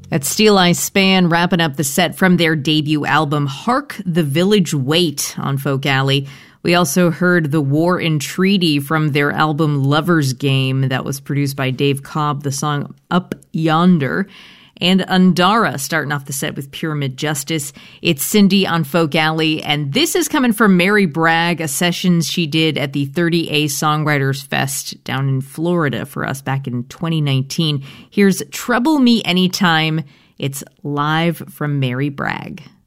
That's Steel Eye Span wrapping up the set from their debut album, Hark the Village Wait, on Folk Alley. We also heard The War and Treaty from their album Lover's Game that was produced by Dave Cobb, the song Up Yonder. And Undara starting off the set with Pyramid Justice. It's Cindy on Folk Alley, and this is coming from Mary Bragg, a session she did at the 30A Songwriters Fest down in Florida for us back in 2019. Here's Trouble Me Anytime. It's live from Mary Bragg.